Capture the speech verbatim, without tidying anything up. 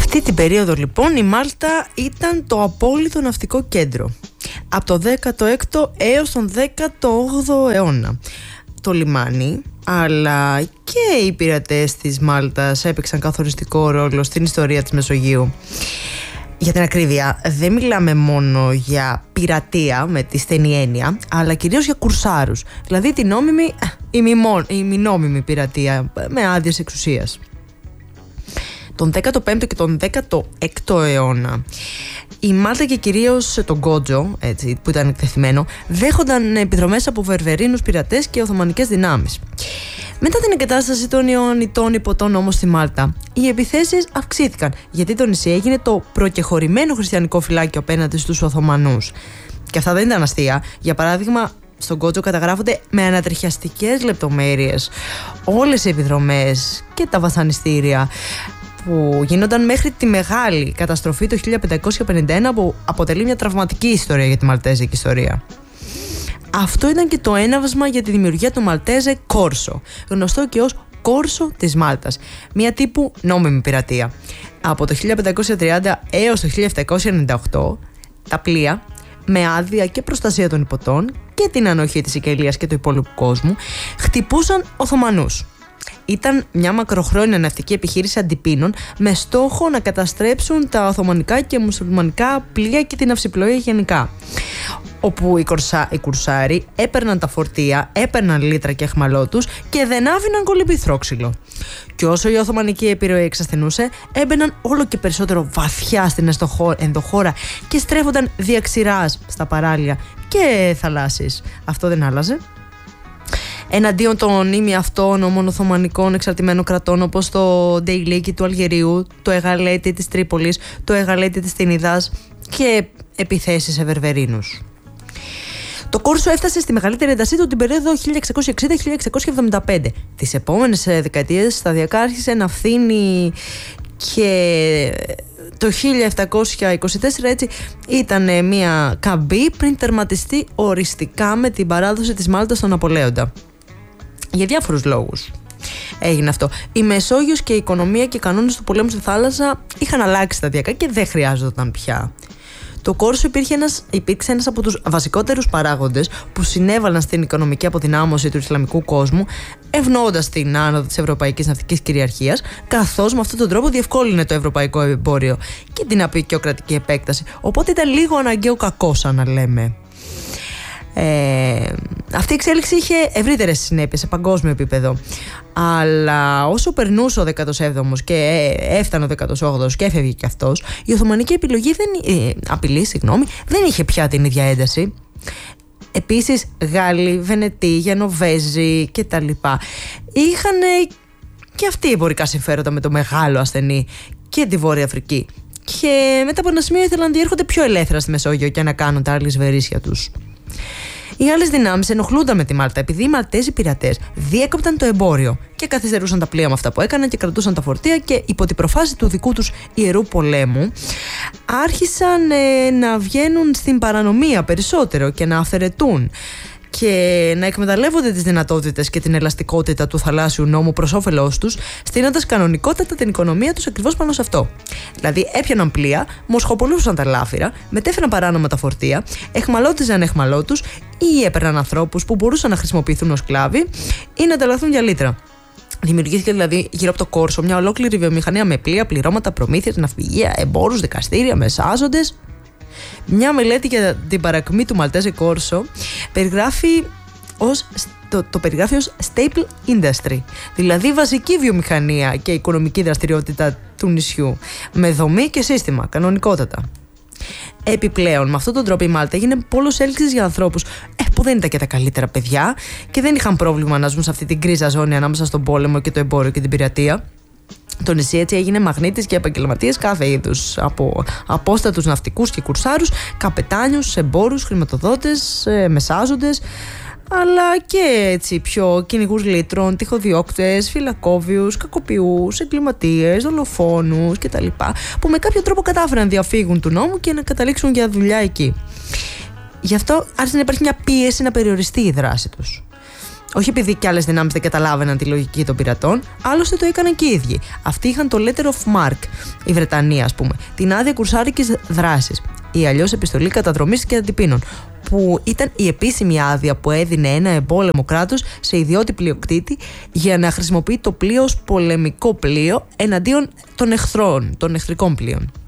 Αυτή την περίοδο λοιπόν η Μάλτα ήταν το απόλυτο ναυτικό κέντρο. Από το δέκατο έκτο έως τον δέκατο όγδοο αιώνα. Το λιμάνι αλλά και οι πειρατές της Μάλτας έπαιξαν καθοριστικό ρόλο στην ιστορία της Μεσογείου. Για την ακρίβεια, δεν μιλάμε μόνο για πειρατεία με τη στενή έννοια, αλλά κυρίως για κουρσάρους, δηλαδή την νόμιμη ή μη, μη νόμιμη πειρατεία με άδειες εξουσίας. Τον δέκατο πέμπτο και τον δέκατο έκτο αιώνα, η Μάλτα και κυρίως το Γκότζο, έτσι, που ήταν εκτεθειμένο, δέχονταν επιδρομές από Βερβερίνους πειρατές και Οθωμανικές δυνάμεις. Μετά την εγκατάσταση των Ιωαννιτών υποτών όμως στη Μάλτα, οι επιθέσεις αυξήθηκαν, γιατί το νησί έγινε το προκεχωρημένο χριστιανικό φυλάκιο απέναντι στους Οθωμανούς. Και αυτά δεν ήταν αστεία. Για παράδειγμα, στον Γκότζο καταγράφονται με ανατριχιαστικές λεπτομέρειες όλες οι επιδρομές και τα βασανιστήρια που γίνονταν μέχρι τη μεγάλη καταστροφή το χίλια πεντακόσια πενήντα ένα, που αποτελεί μια τραυματική ιστορία για τη μαλτέζικη ιστορία. Αυτό ήταν και το έναυσμα για τη δημιουργία του Μαλτέζε Κόρσο, γνωστό και ως Κόρσο της Μάλτας, μια τύπου νόμιμη πειρατεία. Από το χίλια πεντακόσια τριάντα έως το χίλια επτακόσια ενενήντα οκτώ, τα πλοία, με άδεια και προστασία των υποτών και την ανοχή της Σικελίας και του υπόλοιπου κόσμου, χτυπούσαν Οθωμανούς. Ήταν μια μακροχρόνια ναυτική επιχείρηση αντιπίνων με στόχο να καταστρέψουν τα οθωμανικά και μουσουλμανικά πλοία και την ναυσιπλοεία γενικά. Όπου οι, κορσά, οι κουρσάροι έπαιρναν τα φορτία, έπαιρναν λίτρα και αχμαλώτους και δεν άφηναν κολυμπηθρόξυλο. Και όσο η Οθωμανική επιρροή εξασθενούσε, έμπαιναν όλο και περισσότερο βαθιά στην ενδοχώρα και στρέφονταν διαξηράς στα παράλια και θαλάσσιες. Αυτό δεν άλλαζε. Εναντίον των ημιαυτόνομων Οθωμανικών εξαρτημένων κρατών όπως το Ντεϊλίκι του Αλγερίου, το Εγαλέτι της Τρίπολης, το Εγαλέτι της Τινιδάς και επιθέσεις σε Βερβερίνους. Το Κόρσο έφτασε στη μεγαλύτερη έντασή του την περίοδο χίλια εξακόσια εξήντα με χίλια εξακόσια εβδομήντα πέντε. Τις επόμενες δεκαετίες σταδιακά άρχισε να φθήνει και το χίλια επτακόσια είκοσι τέσσερα έτσι ήταν μια καμπή πριν τερματιστεί οριστικά με την παράδοση της Μάλτας στον Ναπολέοντα. Για διάφορους λόγους έγινε αυτό. Η Μεσόγειος και η οικονομία και οι κανόνες του πολέμου στη θάλασσα είχαν αλλάξει σταδιακά και δεν χρειάζονταν πια. Το Κόρσο υπήρχε ένας, υπήρξε ένας από τους βασικότερους παράγοντες που συνέβαλαν στην οικονομική αποδυνάμωση του Ισλαμικού κόσμου, ευνοώντας την άνοδο της ευρωπαϊκής ναυτικής κυριαρχίας, καθώς με αυτόν τον τρόπο διευκόλυνε το ευρωπαϊκό εμπόριο και την απεικιοκρατική επέκταση. Οπότε ήταν λίγο αναγκαίο κακό, σαν να λέμε. Ε, αυτή η εξέλιξη είχε ευρύτερες συνέπειες σε παγκόσμιο επίπεδο. Αλλά όσο περνούσε ο δέκατος έβδομος και έφτανε ο δέκατος όγδοος και έφευγε κι αυτός, η Οθωμανική επιλογή δεν, ε, απειλή συγγνώμη, δεν είχε πια την ίδια ένταση. Επίσης Γάλλοι, Βενετοί, Γενοβέζοι κτλ. Είχαν και αυτοί εμπορικά συμφέροντα με το μεγάλο ασθενή και τη Βόρεια Αφρική. Και μετά από ένα σημείο ήθελαν να διέρχονται πιο ελεύθερα στη Μεσόγειο και να κάνουν τα άλλη σβερίσια τους. Οι άλλες δυνάμεις ενοχλούνταν με τη Μάλτα επειδή οι Μαλτέζοι πειρατές διέκοπταν το εμπόριο και καθυστερούσαν τα πλοία με αυτά που έκαναν και κρατούσαν τα φορτία, και υπό τη προφάση του δικού τους ιερού πολέμου άρχισαν ε, να βγαίνουν στην παρανομία περισσότερο και να αυθαιρετούν και να εκμεταλλεύονται τις δυνατότητες και την ελαστικότητα του θαλάσσιου νόμου προς όφελός τους, στείνοντας κανονικότατα την οικονομία τους ακριβώς πάνω σε αυτό. Δηλαδή, έπιαναν πλοία, μοσχοπολούσαν τα λάφυρα, μετέφεραν παράνομα τα φορτία, εχμαλώτιζαν εχμαλώτους ή έπαιρναν ανθρώπους που μπορούσαν να χρησιμοποιηθούν ως σκλάβοι ή να ανταλλαχθούν για λίτρα. Δημιουργήθηκε δηλαδή γύρω από το Κόρσο μια ολόκληρη βιομηχανία με πλοία, πληρώματα, προμήθειες, ναυπηγεία, εμπόρους, δικαστήρια, μεσάζοντες. Μια μελέτη για την παρακμή του Μαλτέζε Κόρσο περιγράφει ως, το, το περιγράφει ως staple industry, δηλαδή βασική βιομηχανία και οικονομική δραστηριότητα του νησιού, με δομή και σύστημα, κανονικότατα. Επιπλέον, με αυτόν τον τρόπο η Μάλτα έγινε πόλος έλξης για ανθρώπους ε, που δεν ήταν και τα καλύτερα παιδιά και δεν είχαν πρόβλημα να ζουν σε αυτή την γκρίζα ζώνη ανάμεσα στον πόλεμο και το εμπόριο και την πειρατεία. Το νησί έτσι έγινε μαγνήτης για επαγγελματίες κάθε είδους, από απόστατους ναυτικούς και κουρσάρους, καπετάνιους, εμπόρους, χρηματοδότες, μεσάζοντες, αλλά και έτσι πιο κυνηγούς λύτρων, τυχοδιώκτες, φυλακόβιους, κακοποιούς, εγκληματίες, δολοφόνους κτλ. Που με κάποιο τρόπο κατάφεραν να διαφύγουν του νόμου και να καταλήξουν για δουλειά εκεί. Γι' αυτό άρχισε να υπάρχει μια πίεση να περιοριστεί η δράση τους. Όχι επειδή κι άλλες δυνάμεις δεν καταλάβαιναν τη λογική των πειρατών, άλλωστε το έκαναν και οι ίδιοι. Αυτοί είχαν το letter of marque, η Βρετανία ας πούμε, την άδεια κουρσάρικης δράσης, ή αλλιώς επιστολή καταδρομής και αντιπίνων, που ήταν η επίσημη άδεια που έδινε ένα εμπόλεμο κράτος σε ιδιώτη πλειοκτήτη για να χρησιμοποιεί το πλοίο ως πολεμικό πλοίο εναντίον των εχθρών, των εχθρικών πλοίων.